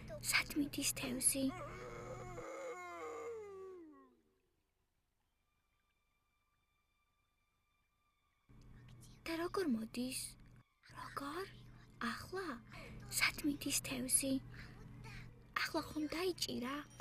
სად მიდის თევზი? და როგორ მოდის? როგორ? ახლა? სად მიდის თევზი? ახლა ხომ დაიჭირა?